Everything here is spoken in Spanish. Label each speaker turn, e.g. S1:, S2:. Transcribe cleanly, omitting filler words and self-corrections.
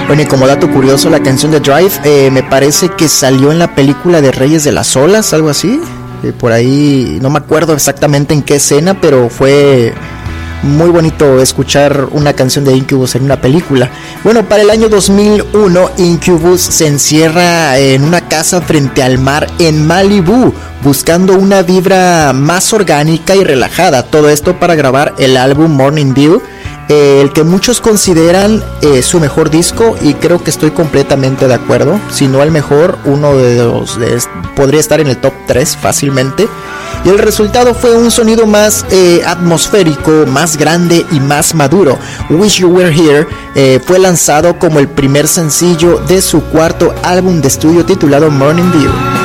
S1: Bueno, y como dato curioso, la canción de Drive me parece que salió en la película de Reyes de las Olas, algo así. Por ahí no me acuerdo exactamente en qué escena, pero fue muy bonito escuchar una canción de Incubus en una película. Bueno, para el año 2001, Incubus se encierra en una casa frente al mar en Malibú, buscando una vibra más orgánica y relajada. Todo esto para grabar el álbum Morning Dew, el que muchos consideran su mejor disco, y creo que estoy completamente de acuerdo. Si no el mejor, uno de los podría estar en el top 3 fácilmente. Y el resultado fue un sonido más atmosférico, más grande y más maduro. Wish You Were Here fue lanzado como el primer sencillo de su cuarto álbum de estudio titulado Morning Dew.